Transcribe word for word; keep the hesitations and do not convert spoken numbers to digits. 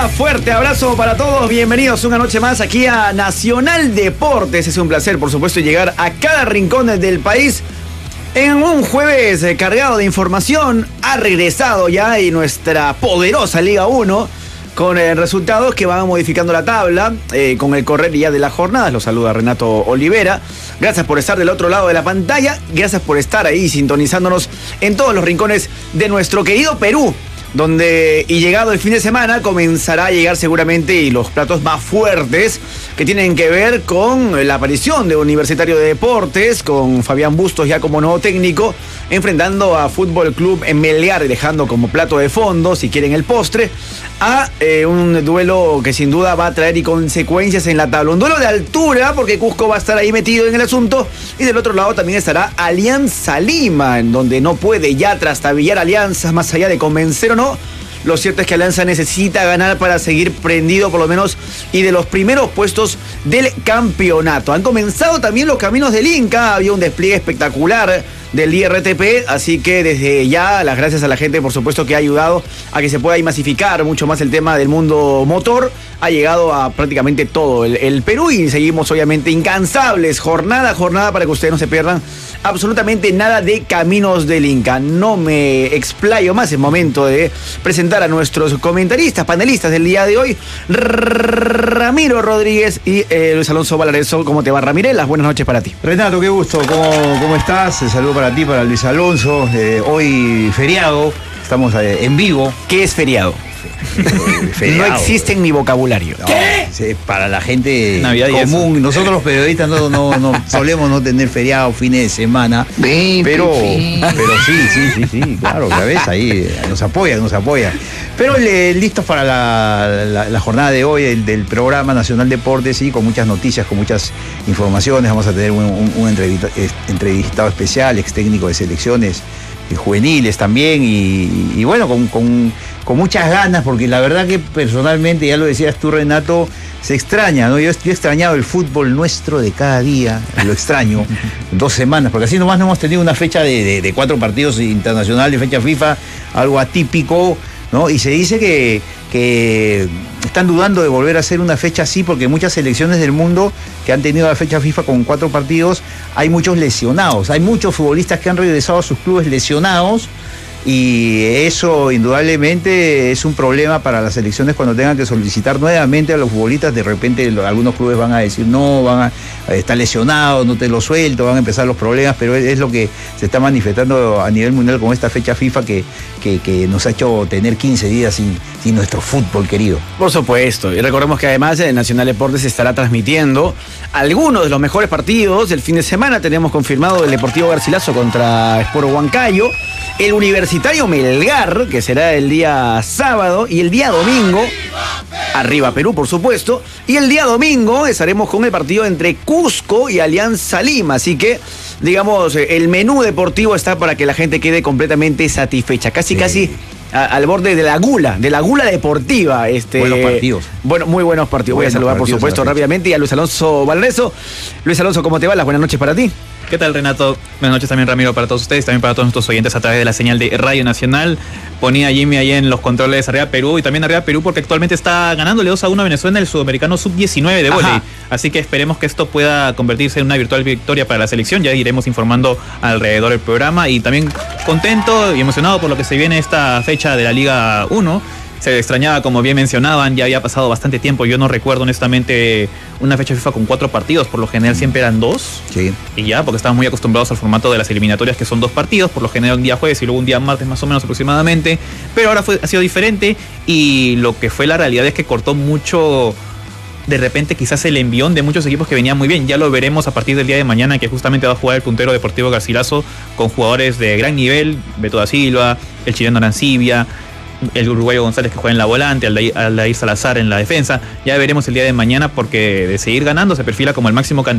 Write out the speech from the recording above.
Fuerte abrazo para todos, bienvenidos una noche más aquí a Nacional Deportes. Es un placer, por supuesto, llegar a cada rincón del país en un jueves cargado de información. Ha regresado ya y nuestra poderosa Liga uno con eh, resultados que van modificando la tabla eh, con el correr ya de las jornadas. Los saluda Renato Olivera. Gracias por estar del otro lado de la pantalla. Gracias por estar ahí sintonizándonos en todos los rincones de nuestro querido Perú, donde, y llegado el fin de semana, comenzará a llegar seguramente y los platos más fuertes que tienen que ver con la aparición de Universitario de Deportes, con Fabián Bustos ya como nuevo técnico, enfrentando a Fútbol Club en Melgar y dejando como plato de fondo, si quieren el postre, a eh, un duelo que sin duda va a traer y consecuencias en la tabla. Un duelo de altura, porque Cusco va a estar ahí metido en el asunto, y del otro lado también estará Alianza Lima, en donde no puede ya trastabillar alianzas más allá de convencer o no. Lo cierto es que Alianza necesita ganar para seguir prendido por lo menos y de los primeros puestos del campeonato. Han comenzado también los caminos del Inca, había un despliegue espectacular del I R T P, así que desde ya las gracias a la gente, por supuesto, que ha ayudado a que se pueda masificar mucho más el tema del mundo motor. Ha llegado a prácticamente todo el, el Perú y seguimos obviamente incansables, jornada a jornada, para que ustedes no se pierdan absolutamente nada de Caminos del Inca. No me explayo más, es momento de presentar a nuestros comentaristas, panelistas del día de hoy. Ramiro Rodríguez y eh, Luis Alonso Valareso. ¿Cómo te va, Ramírez? Las buenas noches para ti. Renato, qué gusto. ¿Cómo, cómo estás? El saludo para ti, para Luis Alonso. Eh, hoy feriado, estamos eh, en vivo. ¿Qué es feriado? Feriado. No existe en mi vocabulario. No, ¿qué? Para la gente Navidad común. Nosotros los periodistas no, no, no solemos no tener feriado fines de semana. Bien, pero, bien. pero sí, sí, sí, sí, claro, la ves ahí, nos apoya, nos apoya. Pero le, listos para la, la, la jornada de hoy el, del programa Nacional Deportes, sí, con muchas noticias, con muchas informaciones. Vamos a tener un, un, un entrevista, entrevistado especial, ex técnico de selecciones juveniles también, y, y bueno, con, con, con muchas ganas, porque la verdad que personalmente, ya lo decías tú, Renato, se extraña, ¿no? Yo, yo he extrañado el fútbol nuestro de cada día, lo extraño, dos semanas, porque así nomás no hemos tenido una fecha de, de, de cuatro partidos internacionales, fecha FIFA, algo atípico, ¿no? Y se dice que, que están dudando de volver a hacer una fecha así, porque muchas selecciones del mundo que han tenido la fecha FIFA con cuatro partidos, hay muchos lesionados, hay muchos futbolistas que han regresado a sus clubes lesionados, y eso indudablemente es un problema para las selecciones cuando tengan que solicitar nuevamente a los futbolistas. De repente algunos clubes van a decir no, van a estar lesionados, no te lo suelto, van a empezar los problemas, pero es lo que se está manifestando a nivel mundial con esta fecha FIFA que, que, que nos ha hecho tener quince días sin, sin nuestro fútbol querido. Por supuesto, y recordemos que además en Nacional Deportes se estará transmitiendo algunos de los mejores partidos del fin de semana. Tenemos confirmado el Deportivo Garcilaso contra Sport Huancayo, el Universitario Melgar, que será el día sábado, y el día domingo, arriba Perú, por supuesto, y el día domingo estaremos con el partido entre Cusco y Alianza Lima, así que, digamos, el menú deportivo está para que la gente quede completamente satisfecha, casi, sí. casi a, al borde de la gula, de la gula deportiva. Este, buenos partidos. Bueno, muy buenos partidos. Buenos Voy a saludar, por supuesto, rápidamente, y a Luis Alonso Valareso. Luis Alonso, ¿cómo te va? Las buenas noches para ti. ¿Qué tal, Renato? Buenas noches también, Ramiro, para todos ustedes, también para todos nuestros oyentes a través de la señal de Radio Nacional. Ponía a Jimmy ahí en los controles arriba Perú, y también arriba Perú porque actualmente está ganándole dos a uno a Venezuela en el Sudamericano sub diecinueve de vóley. Así que esperemos que esto pueda convertirse en una virtual victoria para la selección. Ya iremos informando alrededor del programa, y también contento y emocionado por lo que se viene esta fecha de la Liga uno. Se extrañaba, como bien mencionaban, ya había pasado bastante tiempo. Yo no recuerdo honestamente una fecha FIFA con cuatro partidos. Por lo general siempre eran dos. Sí. Y ya, porque estaban muy acostumbrados al formato de las eliminatorias, que son dos partidos. Por lo general un día jueves y luego un día martes, más o menos aproximadamente. Pero ahora fue, ha sido diferente, y lo que fue la realidad es que cortó mucho, de repente, quizás el envión de muchos equipos que venían muy bien. Ya lo veremos a partir del día de mañana, que justamente va a jugar el puntero Deportivo Garcilaso con jugadores de gran nivel: Beto da Silva, el chileno Arancibia, el uruguayo González, que juega en la volante, Aldair, Aldair Salazar en la defensa. Ya veremos el día de mañana, porque de seguir ganando se perfila como el máximo candidato